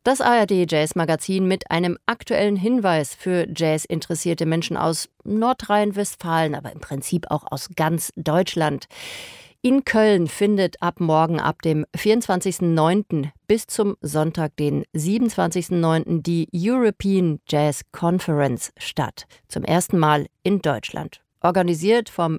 Das ARD Jazz Magazin mit einem aktuellen Hinweis für Jazz-interessierte Menschen aus Nordrhein-Westfalen, aber im Prinzip auch aus ganz Deutschland. In Köln findet ab morgen, ab dem 24.09. bis zum Sonntag, den 27.09. die European Jazz Conference statt. Zum ersten Mal in Deutschland. Organisiert vom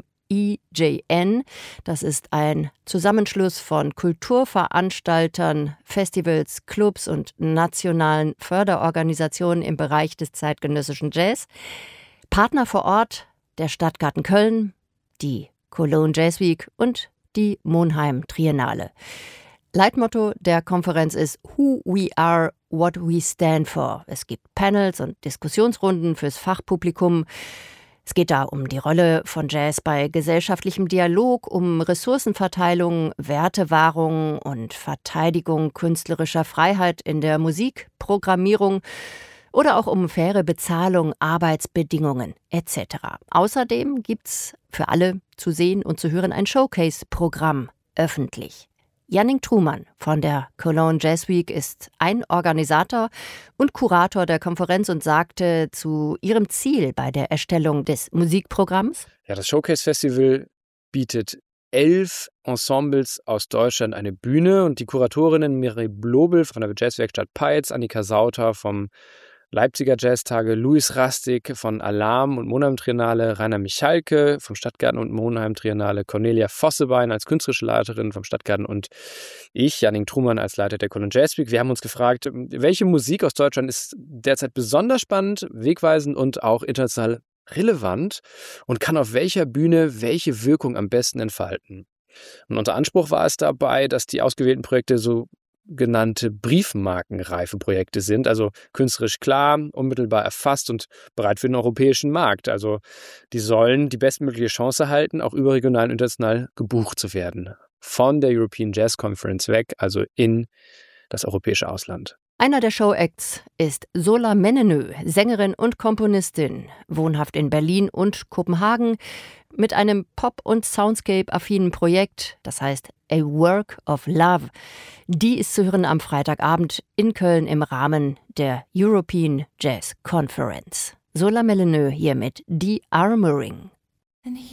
EJN. Das ist ein Zusammenschluss von Kulturveranstaltern, Festivals, Clubs und nationalen Förderorganisationen im Bereich des zeitgenössischen Jazz. Partner vor Ort der Stadtgarten Köln, die Cologne Jazz Week und die Monheim Triennale. Leitmotto der Konferenz ist Who We Are, What We Stand For. Es gibt Panels und Diskussionsrunden fürs Fachpublikum. Es geht da um die Rolle von Jazz bei gesellschaftlichem Dialog, um Ressourcenverteilung, Wertewahrung und Verteidigung künstlerischer Freiheit in der Musikprogrammierung oder auch um faire Bezahlung, Arbeitsbedingungen etc. Außerdem gibt's für alle zu sehen und zu hören ein Showcase-Programm öffentlich. Jannik Trumann von der Cologne Jazz Week ist ein Organisator und Kurator der Konferenz und sagte zu ihrem Ziel bei der Erstellung des Musikprogramms: Ja, das Showcase Festival bietet 11 Ensembles aus Deutschland eine Bühne und die Kuratorinnen Mireille Blobel von der Jazzwerkstatt Peitz, Annika Sauter vom Leipziger Jazztage, Luis Rastig von Alarm und Monheim Triennale, Rainer Michalke vom Stadtgarten und Monheim Triennale, Cornelia Vossebein als künstlerische Leiterin vom Stadtgarten und ich, Jannik Trumann, als Leiter der Cologne Jazz Week. Wir haben uns gefragt, welche Musik aus Deutschland ist derzeit besonders spannend, wegweisend und auch international relevant und kann auf welcher Bühne welche Wirkung am besten entfalten. Und unser Anspruch war es dabei, dass die ausgewählten Projekte so genannte briefmarkenreife Projekte sind, also künstlerisch klar, unmittelbar erfasst und bereit für den europäischen Markt. Also die sollen die bestmögliche Chance erhalten, auch überregional und international gebucht zu werden. Von der European Jazz Conference weg, also in das europäische Ausland. Einer der Showacts ist Sola Menenö, Sängerin und Komponistin, wohnhaft in Berlin und Kopenhagen, mit einem Pop- und Soundscape-affinen Projekt, das heißt A Work of Love. Die ist zu hören am Freitagabend in Köln im Rahmen der European Jazz Conference. Sola Menenö hier mit The Armoring. And